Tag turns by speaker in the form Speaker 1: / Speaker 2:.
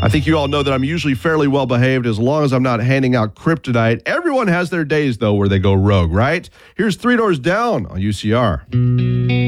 Speaker 1: I think you all know that I'm usually fairly well behaved as long as I'm not handing out kryptonite. Everyone has their days, though, where they go rogue, right? Here's Three Doors Down on UCR.